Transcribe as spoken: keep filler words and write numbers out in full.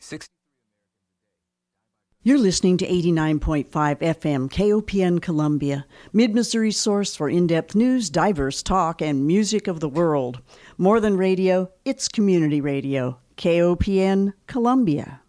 You're listening to eighty-nine point five F M K O P N Columbia, Mid-Missouri's source for in-depth news, diverse talk, and music of the world. More than radio, it's community radio. K O P N Columbia.